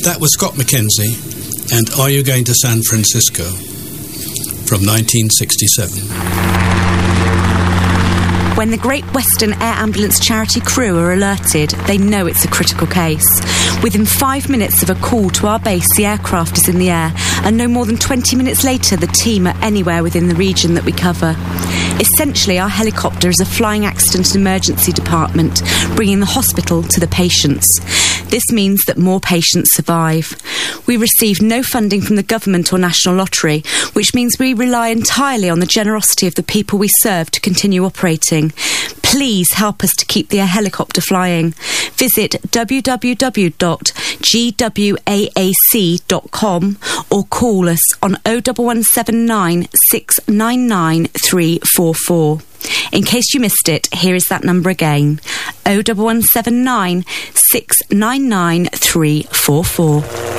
That was Scott McKenzie and Are You Going to San Francisco from 1967. When the Great Western Air Ambulance charity crew are alerted, they know it's a critical case. Within 5 minutes of a call to our base, the aircraft is in the air, and no more than 20 minutes later, the team are anywhere within the region that we cover. Essentially, our helicopter is a flying accident and emergency department, bringing the hospital to the patients. This means that more patients survive. We receive no funding from the government or National Lottery, which means we rely entirely on the generosity of the people we serve to continue operating. Please help us to keep the air helicopter flying. Visit www.gwaac.com or call us on 01179 699 344. In case you missed it, here is that number again, 01179 699 344.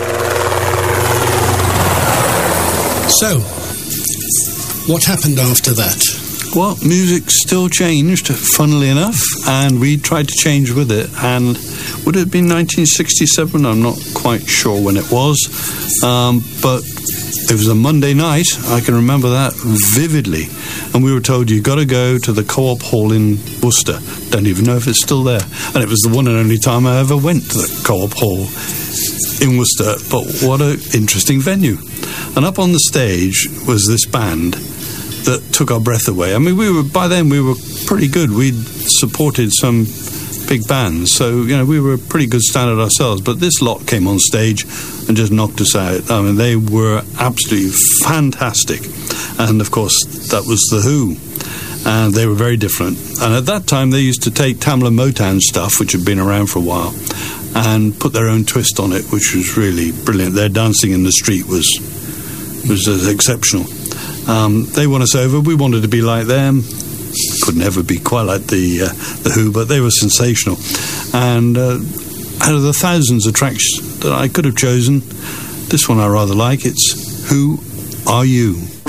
So, what happened after that? Well, music still changed, funnily enough, and we tried to change with it. And would it have been 1967? I'm not quite sure when it was, but it was a Monday night. I can remember that vividly. And we were told, you've got to go to the Co-op Hall in Worcester. Don't even know if it's still there. And it was the one and only time I ever went to the Co-op Hall in Worcester. But what an interesting venue. And up on the stage was this band that took our breath away. I mean, by then we were pretty good. We'd supported some big bands, so, we were a pretty good standard ourselves. But this lot came on stage and just knocked us out. I mean, they were absolutely fantastic. And, of course, that was The Who. And they were very different. And at that time, they used to take Tamla Motown stuff, which had been around for a while, and put their own twist on it, which was really brilliant. Their dancing in the street was exceptional. They won us over. We wanted to be like them. Could never be quite like the Who, but they were sensational. And out of the thousands of tracks that I could have chosen, this one I rather like. It's Who Are You?